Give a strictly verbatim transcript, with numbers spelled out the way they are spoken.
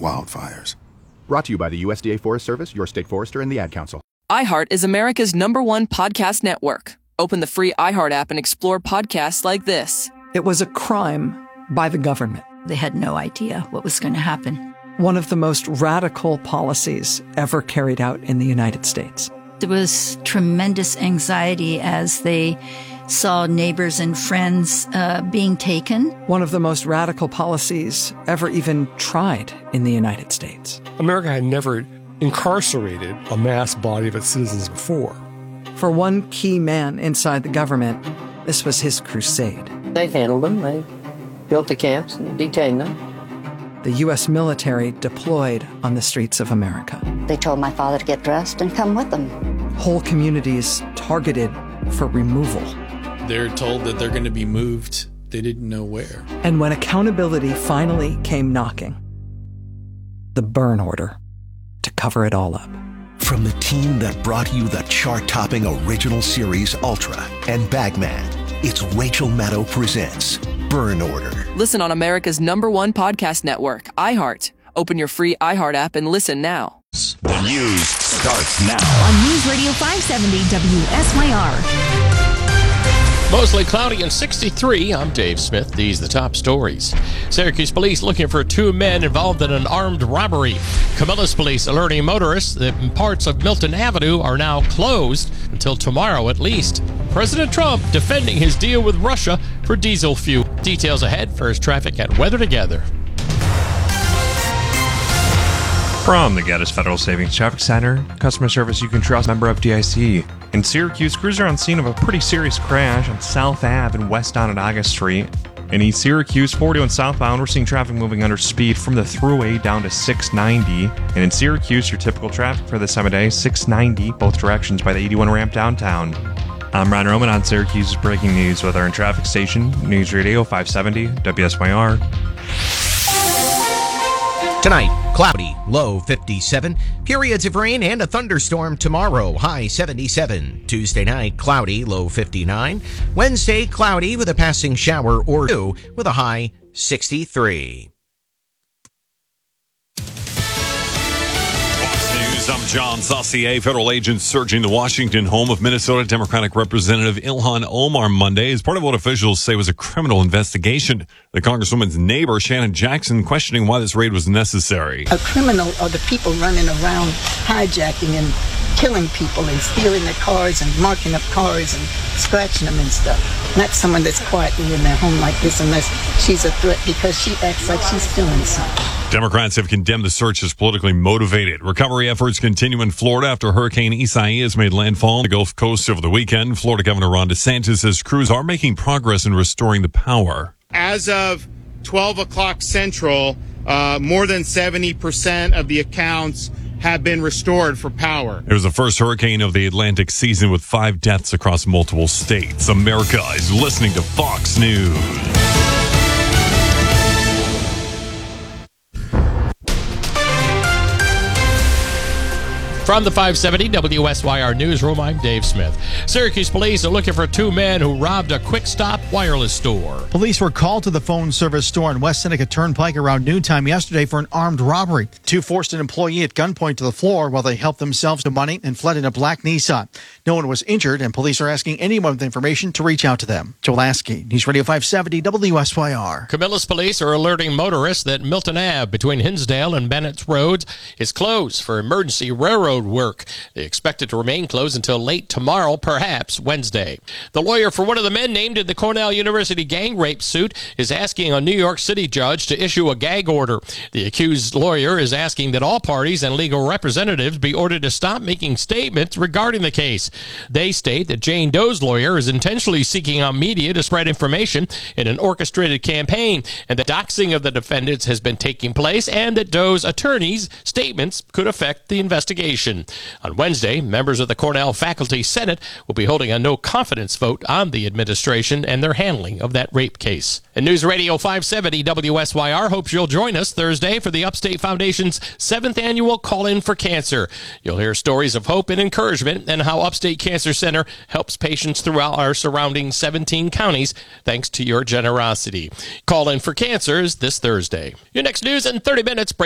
wildfires. Brought to you by the U S D A Forest Service, your state forester, and the Ad Council. iHeart is America's number one podcast network. Open the free iHeart app and explore podcasts like this. It was a crime by the government. They had no idea what was going to happen. One of the most radical policies ever carried out in the United States. There was tremendous anxiety as they saw neighbors and friends uh, being taken. One of the most radical policies ever even tried in the United States. America had never incarcerated a mass body of its citizens before. For one key man inside the government, this was his crusade. They handled them. They built the camps and detained them. The U S military deployed on the streets of America. They told my father to get dressed and come with them. Whole communities targeted for removal. They're told that they're going to be moved. They didn't know where. And when accountability finally came knocking, the burn order to cover it all up. From the team that brought you the chart-topping original series Ultra and Bagman, it's Rachel Maddow presents Burn Order. Listen on America's number one podcast network, iHeart. Open your free iHeart app and listen now. The news starts now. On News Radio five seventy W S Y R. Mostly cloudy and sixty-three. I'm Dave Smith. These are the top stories. Syracuse police looking for two men involved in an armed robbery. Camillus police alerting motorists that parts of Milton Avenue are now closed until tomorrow at least. President Trump defending his deal with Russia for diesel fuel. Details ahead. First traffic and weather together. From the Gaddis Federal Savings Traffic Center, customer service you can trust, member of D I C. In Syracuse, crews are on scene of a pretty serious crash on South Ave and west Onondaga Street. In East Syracuse, forty-one southbound, we're seeing traffic moving under speed from the thruway down to six ninety. And in Syracuse, your typical traffic for this time of day, six ninety, both directions by the eighty-one ramp downtown. I'm Ron Roman on Syracuse's breaking news with our traffic station, News Radio five seventy W S Y R. Tonight, cloudy, low fifty-seven. Periods of rain and a thunderstorm tomorrow, high seventy-seven. Tuesday night, cloudy, low fifty-nine. Wednesday, cloudy with a passing shower or two with a high sixty-three. I'm John Saucier. Federal agents searching the Washington home of Minnesota Democratic Representative Ilhan Omar Monday as part of what officials say was a criminal investigation. The Congresswoman's neighbor, Shannon Jackson, questioning why this raid was necessary. A criminal are the people running around hijacking and killing people and stealing their cars and marking up cars and scratching them and stuff. Not someone that's quietly in their home like this unless she's a threat because she acts like she's doing something. Democrats have condemned the search as politically motivated. Recovery efforts continue in Florida after Hurricane Isaias made landfall on the Gulf Coast over the weekend. Florida Governor Ron DeSantis says crews are making progress in restoring the power. As of twelve o'clock Central, uh, more than seventy percent of the accounts have been restored for power. It was the first hurricane of the Atlantic season with five deaths across multiple states. America is listening to Fox News. From the five seventy W S Y R newsroom, I'm Dave Smith. Syracuse police are looking for two men who robbed a Quick Stop wireless store. Police were called to the phone service store in West Seneca Turnpike around noontime yesterday for an armed robbery. Two forced an employee at gunpoint to the floor while they helped themselves to money and fled in a black Nissan. No one was injured, and police are asking anyone with information to reach out to them. Joe Lasky, News Radio five seventy W S Y R. Camillus police are alerting motorists that Milton Avenue between Hinsdale and Bennett's Roads is closed for emergency railroad work. They expect it to remain closed until late tomorrow, perhaps Wednesday. The lawyer for one of the men named in the Cornell University gang rape suit is asking a New York City judge to issue a gag order. The accused lawyer is asking that all parties and legal representatives be ordered to stop making statements regarding the case. They state that Jane Doe's lawyer is intentionally seeking out media to spread information in an orchestrated campaign, and the doxing of the defendants has been taking place, and that Doe's attorney's statements could affect the investigation. On Wednesday, members of the Cornell Faculty Senate will be holding a no-confidence vote on the administration and their handling of that rape case. And News Radio five seventy W S Y R hopes you'll join us Thursday for the Upstate Foundation's seventh annual Call-In for Cancer. You'll hear stories of hope and encouragement and how Upstate Cancer Center helps patients throughout our surrounding seventeen counties thanks to your generosity. Call-In for Cancer is this Thursday. Your next news in thirty minutes.